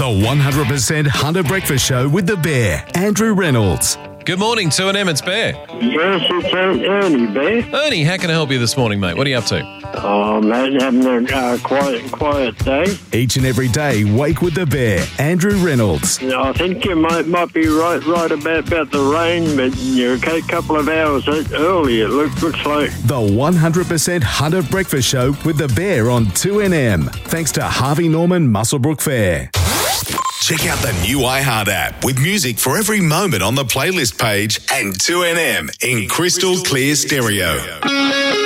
The 100% Hunter Breakfast Show with the Bear, Andrew Reynolds. Good morning, 2AM, it's Bear. Yes, it's Ernie, Bear. Ernie, how can I help you this morning, mate? What are you up to? Oh, man, having a quiet day. Each and every day, wake with the Bear, Andrew Reynolds. I think you might be right about the rain, but you're a couple of hours early, it looks like. The 100% Hunter Breakfast Show with the Bear on 2NM. Thanks to Harvey Norman Muswellbrook Fair. Check out the new iHeart app with music for every moment on the playlist page and 2NM in crystal clear stereo.